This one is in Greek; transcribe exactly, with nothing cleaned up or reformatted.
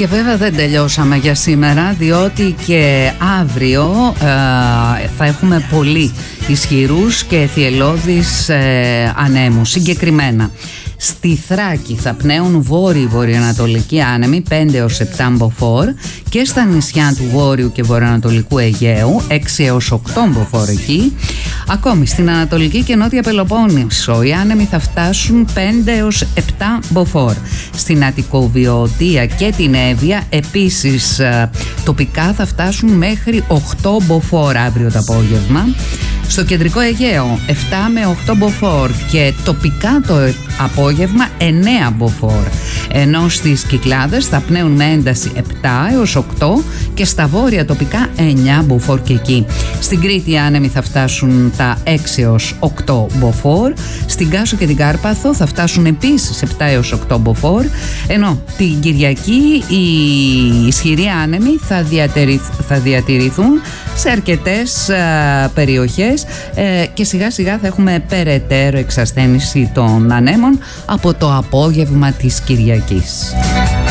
Και βέβαια δεν τελειώσαμε για σήμερα, διότι και αύριο ε, θα έχουμε πολύ ισχυρούς και θυελλώδεις ε, ανέμους. Συγκεκριμένα στη Θράκη θα πνέουν βόρειοι-βορειοανατολικοί άνεμοι πέντε έως επτά μποφόρ και στα νησιά του Βόρειου και Βορειοανατολικού Αιγαίου έξι έως οκτώ μποφόρ εκεί. Ακόμη στην Ανατολική και Νότια Πελοπόννησο οι άνεμοι θα φτάσουν πέντε έως επτά μποφόρ. Στην Αττικοβιωτία και την Εύβοια επίσης τοπικά θα φτάσουν μέχρι οκτώ μποφόρ αύριο το απόγευμα. Στο κεντρικό Αιγαίο επτά με οκτώ μποφόρ και τοπικά το απόγευμα εννέα μποφόρ. Ενώ στις Κυκλάδες θα πνέουν με ένταση επτά έως οκτώ και στα βόρεια τοπικά εννέα μποφόρ και εκεί. Στην Κρήτη οι άνεμοι θα φτάσουν τα έξι έως οκτώ μποφόρ. Στην Κάσο και την Κάρπαθο θα φτάσουν επίσης επτά έως οκτώ μποφόρ. Ενώ την Κυριακή οι ισχυροί άνεμοι θα, διατηρηθ, θα διατηρηθούν σε αρκετές α, περιοχές ε, και σιγά σιγά θα έχουμε περαιτέρω εξασθένηση των ανέμων από το απόγευμα της Κυριακής.